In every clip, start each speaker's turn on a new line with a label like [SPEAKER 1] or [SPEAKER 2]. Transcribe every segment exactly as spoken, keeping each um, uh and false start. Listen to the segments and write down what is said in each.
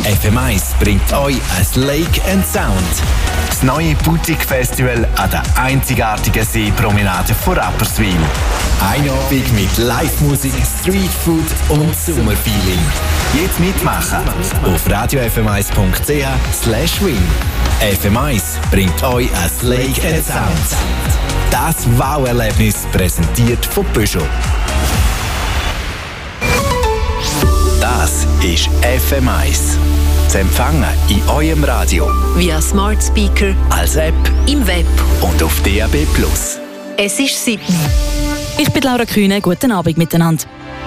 [SPEAKER 1] F M eins bringt euch ein Lake and Sound. Das neue Boutique-Festival an der einzigartigen Seepromenade von Rapperswil. Ein Abend mit Live-Musik, Streetfood und Sommerfeeling. Jetzt mitmachen auf radio f m eins punkt c h slash win. F M eins bringt euch ein Lake and Sound. Das Wow-Erlebnis präsentiert von Peugeot. Das ist F M eins. Zu empfangen in eurem Radio.
[SPEAKER 2] Via Smart Speaker,
[SPEAKER 1] als App,
[SPEAKER 2] im Web
[SPEAKER 1] und auf D A B plus.
[SPEAKER 2] Es ist sieben. Ich bin Laura Kühne. Guten Abend miteinander.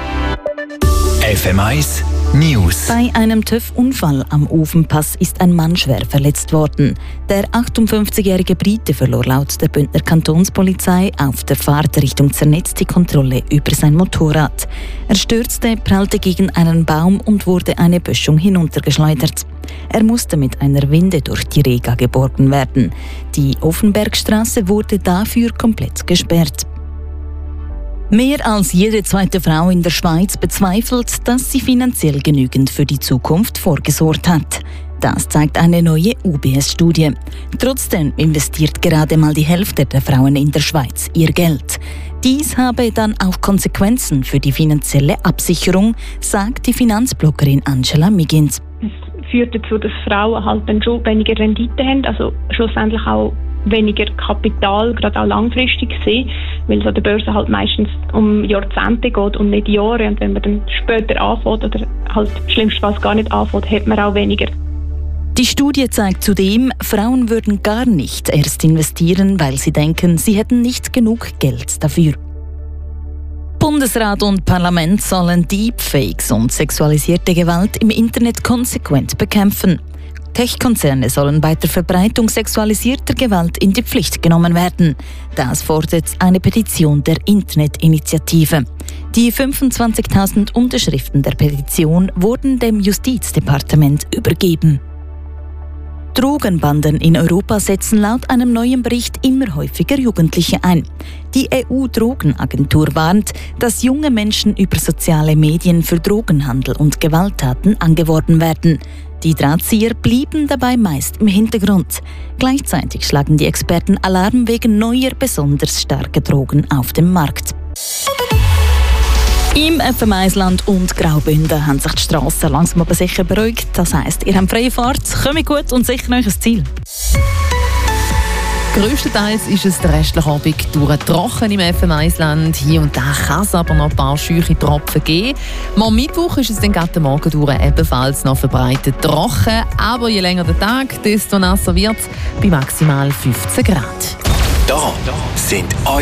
[SPEAKER 1] F M eins News.
[SPEAKER 2] Bei einem TÜV-Unfall am Ofenpass ist ein Mann schwer verletzt worden. Der achtundfünfzigjährige Brite verlor laut der Bündner Kantonspolizei auf der Fahrt Richtung Zernetz die Kontrolle über sein Motorrad. Er stürzte, prallte gegen einen Baum und wurde eine Böschung hinuntergeschleudert. Er musste mit einer Winde durch die Rega geborgen werden. Die Offenbergstraße wurde dafür komplett gesperrt. Mehr als jede zweite Frau in der Schweiz bezweifelt, dass sie finanziell genügend für die Zukunft vorgesorgt hat. Das zeigt eine neue U B S-Studie. Trotzdem investiert gerade mal die Hälfte der Frauen in der Schweiz ihr Geld. Dies habe dann auch Konsequenzen für die finanzielle Absicherung, sagt die Finanzbloggerin Angela Miggins.
[SPEAKER 3] Es führt dazu, dass Frauen halt dann schon weniger Rendite haben, also schlussendlich auch weniger Kapital, gerade auch langfristig sehen, weil es an der Börse halt meistens um Jahrzehnte geht und nicht Jahre. Und wenn man dann später anfängt oder halt schlimmstenfalls gar nicht anfängt, hat man auch weniger.
[SPEAKER 2] Die Studie zeigt zudem, Frauen würden gar nicht erst investieren, weil sie denken, sie hätten nicht genug Geld dafür. Bundesrat und Parlament sollen Deepfakes und sexualisierte Gewalt im Internet konsequent bekämpfen. Tech-Konzerne sollen bei der Verbreitung sexualisierter Gewalt in die Pflicht genommen werden. Das fordert eine Petition der Internetinitiative. Die fünfundzwanzigtausend Unterschriften der Petition wurden dem Justizdepartement übergeben. Drogenbanden in Europa setzen laut einem neuen Bericht immer häufiger Jugendliche ein. Die E U-Drogenagentur warnt, dass junge Menschen über soziale Medien für Drogenhandel und Gewalttaten angeworben werden. Die Drahtzieher blieben dabei meist im Hintergrund. Gleichzeitig schlagen die Experten Alarm wegen neuer, besonders starker Drogen auf dem Markt. Im F M eins-Land und Graubünden haben sich die Strassen langsam aber sicher beruhigt. Das heisst, ihr habt freie Fahrt, kommt gut und sicher euch ins Ziel.
[SPEAKER 4] Grösstenteils ist es der restliche Abend durch trocken im F M eins-Land. Hier und da kann es aber noch ein paar scheuche Tropfen geben. Am Mittwoch ist es dann gerade den Morgen durch ebenfalls noch verbreitet trocken. Aber je länger der Tag, desto nasser wird es bei maximal fünfzehn Grad.
[SPEAKER 1] Da sind